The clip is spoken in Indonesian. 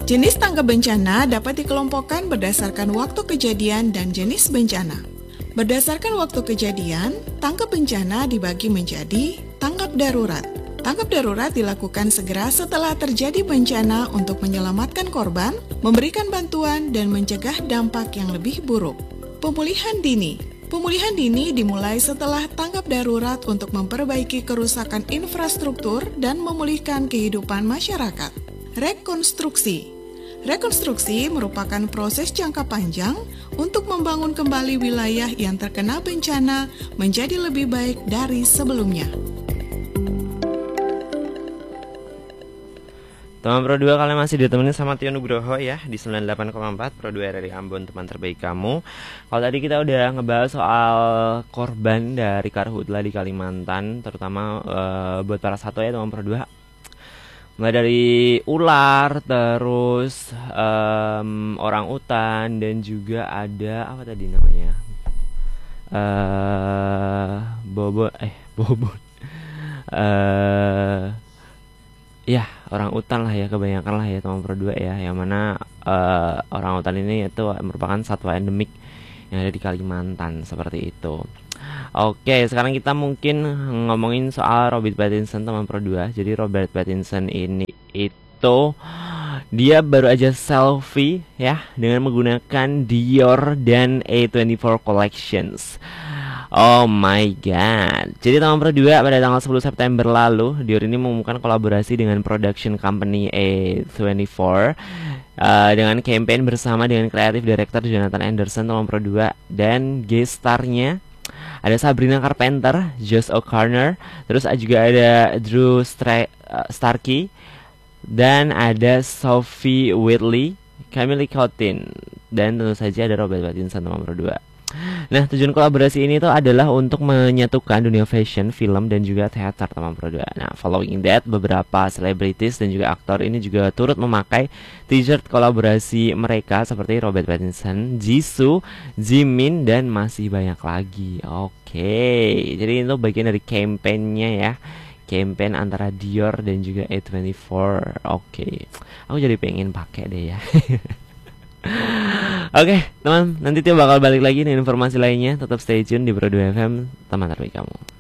Jenis tanggap bencana dapat dikelompokkan berdasarkan waktu kejadian dan jenis bencana. Berdasarkan waktu kejadian, tanggap bencana dibagi menjadi tanggap darurat. Tanggap darurat dilakukan segera setelah terjadi bencana untuk menyelamatkan korban, memberikan bantuan, dan mencegah dampak yang lebih buruk. Pemulihan dini. Pemulihan dini dimulai setelah tanggap darurat untuk memperbaiki kerusakan infrastruktur dan memulihkan kehidupan masyarakat. Rekonstruksi. Rekonstruksi merupakan proses jangka panjang untuk membangun kembali wilayah yang terkena bencana menjadi lebih baik dari sebelumnya. Teman Pro 2, kalian masih ditemani sama Tio Nugroho ya di 98,4 Pro 2 RRI Ambon, teman terbaik kamu. Kalau tadi kita udah ngebahas soal korban dari karhutla di Kalimantan, terutama buat para satwa ya teman Pro 2. Mulai dari ular, terus orang utan, dan juga ada apa tadi namanya? Bobot. Ya, orang utan lah ya, kebanyakan lah ya teman Pro 2 ya, yang mana orang utan ini itu merupakan satwa endemik yang ada di Kalimantan, seperti itu. Oke, sekarang kita mungkin ngomongin soal Robert Pattinson teman Pro 2. Jadi Robert Pattinson ini itu dia baru aja selfie ya dengan menggunakan Dior dan A24 Collections. Oh my god. Jadi teman Pro 2, pada tanggal 10 September lalu Dior ini mengumumkan kolaborasi dengan production company A24 dengan campaign bersama dengan kreatif director Jonathan Anderson teman Pro 2, dan guest starnya ada Sabrina Carpenter, Josh O'Connor, terus juga ada Drew Starkey, dan ada Sophie Whitley, Camille Cottin, dan tentu saja ada Robert Pattinson teman Pro 2. Nah, tujuan kolaborasi ini tuh adalah untuk menyatukan dunia fashion, film, dan juga teater teman Pro 2. Nah, following that, beberapa selebritis dan juga aktor ini juga turut memakai t-shirt kolaborasi mereka seperti Robert Pattinson, Jisoo, Jimin, dan masih banyak lagi. Oke, jadi itu bagian dari campaign-nya ya. Campaign antara Dior dan juga A24. Oke, aku jadi pengen pakai deh ya. Oke, teman, nanti Tio bakal balik lagi dengan informasi lainnya. Tetap stay tune di Pro 2 FM, teman terbaik kamu.